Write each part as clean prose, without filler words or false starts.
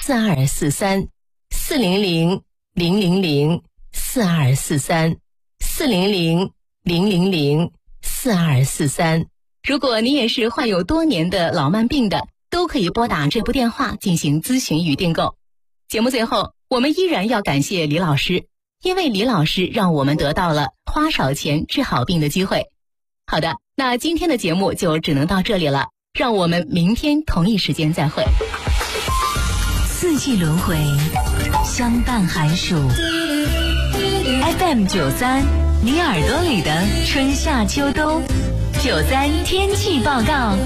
4243-400-000-4243。如果你也是患有多年的老慢病的，都可以拨打这部电话进行咨询与订购。节目最后，我们依然要感谢李老师，因为李老师让我们得到了花少钱治好病的机会。好的，那今天的节目就只能到这里了，让我们明天同一时间再会。 四季轮回，相伴寒暑。FM93，你耳朵里的春夏秋冬。93天气报告。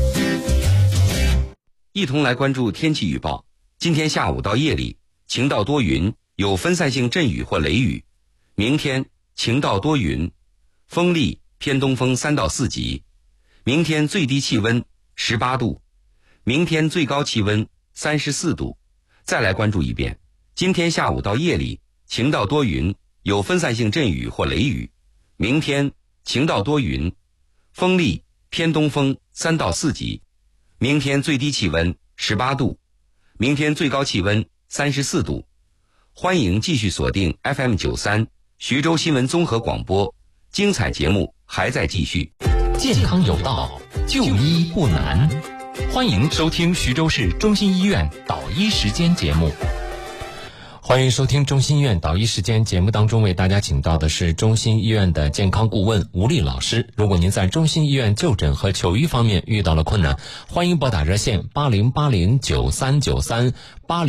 一同来关注天气预报。今天下午到夜里，晴到多云，有分散性阵雨或雷雨。明天晴到多云，风力偏东风3到4级。明天最低气温18度，明天最高气温34度。再来关注一遍，今天下午到夜里，晴到多云，有分散性阵雨或雷雨。明天晴到多云，风力偏东风3到4级。明天最低气温18度，明天最高气温34度。欢迎继续锁定 FM93 徐州新闻综合广播，精彩节目还在继续。 健康有道，就医不难。欢迎收听徐州市中心医院导医时间节目。欢迎收听中心医院导医时间节目，当中为大家请到的是中心医院的健康顾问吴丽老师。如果您在中心医院就诊和求医方面遇到了困难，欢迎拨打热线80809393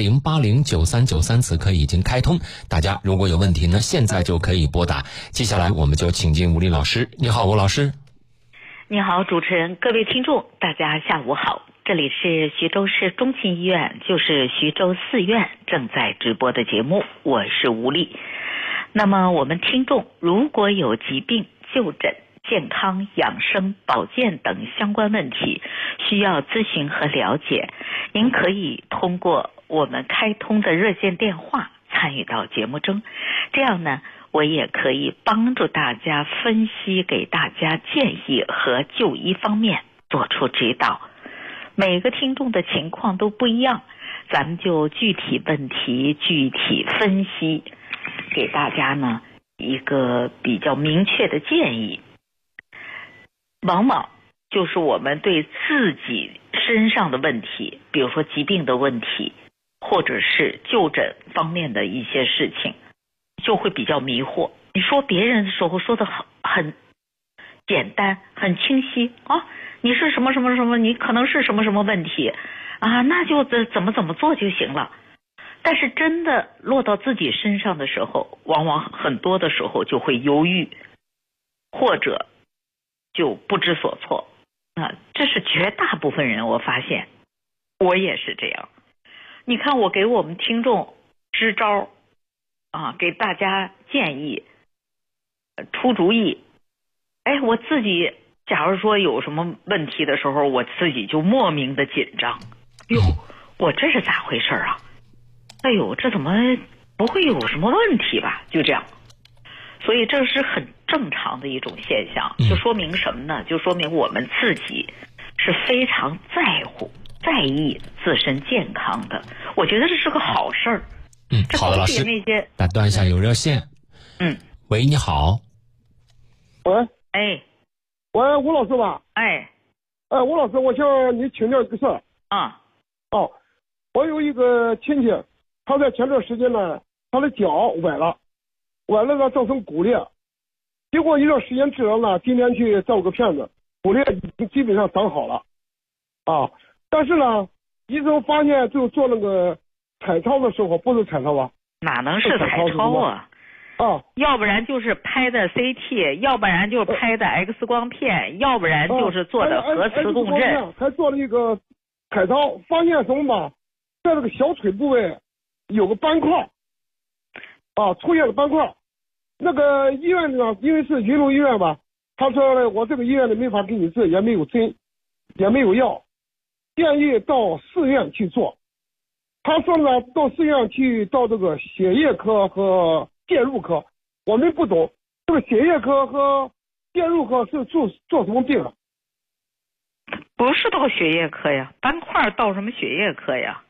80809393，此刻已经开通，大家如果有问题呢，现在就可以拨打。接下来我们就请进吴丽老师。你好，吴老师。 你好，主持人，各位听众，大家下午好。这里是徐州市中心医院，就是徐州四院正在直播的节目，我是吴丽。那么我们听众如果有疾病、就诊、健康、养生、保健等相关问题需要咨询和了解，您可以通过我们开通的热线电话参与到节目中，这样呢，我也可以帮助大家分析，给大家建议和就医方面做出指导。每个听众的情况都不一样，咱们就具体问题具体分析，给大家呢一个比较明确的建议。往往就是我们对自己身上的问题，比如说疾病的问题，或者是就诊方面的一些事情，就会比较迷惑。你说别人的时候说的很简单，很清晰啊，你是什么什么什么，你可能是什么什么问题啊，那就怎么做就行了。但是真的落到自己身上的时候，往往很多的时候就会犹豫，或者就不知所措啊，这是绝大部分人，我发现我也是这样。你看我给我们听众支招啊，给大家建议出主意。哎，我自己假如说有什么问题的时候，我自己就莫名的紧张。哟，我这是咋回事啊？哎呦，这怎么不会有什么问题吧？就这样。所以这是很正常的一种现象，就说明什么呢？就说明我们自己是非常在意自身健康的。我觉得这是个好事儿。 好的，老师。打断一下，有热线。喂，你好。 喂。 哎。 喂，吴老师吧？ 哎。 吴老师，我向你请教一个事儿。 啊。 哦，我有一个亲戚，他在前段时间呢，他的脚崴了呢，造成骨裂。结果一段时间治疗呢，今天去照个片子，骨裂已经基本上长好了。啊，但是呢，医生发现就做那个彩超的时候，不是彩超吧？ 哪能是彩超啊？要不然就是拍的 CT， 要不然就是拍的 X 光片，要不然就是做的核磁共振。 还做了一个彩超，发现什么吧？在这个小腿部位有个斑块，出现了斑块。那个医院呢，因为是云龙医院吧，他说呢，我这个医院呢没法给你治，也没有针，也没有药，建议到四院去做。他说呢，到四院去到这个血液科和介入科，我们不懂这个血液科和介入科是做什么病啊？ 不是到血液科呀，斑块到什么血液科呀？